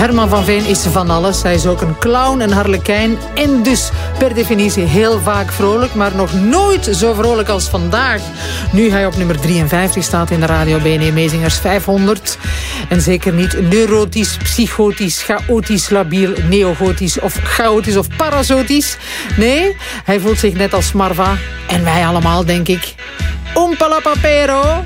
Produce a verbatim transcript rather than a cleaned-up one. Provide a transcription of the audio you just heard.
Herman van Veen is van alles. Hij is ook een clown, een harlekijn en dus per definitie heel vaak vrolijk, maar nog nooit zo vrolijk als vandaag. Nu hij op nummer drieënvijftig staat in de Radio B N E Meezingers vijfhonderd. En zeker niet neurotisch, psychotisch, chaotisch, labiel, neogotisch of chaotisch of parazotisch. Nee, hij voelt zich net als Marva en wij allemaal, denk ik. Oompa la papero.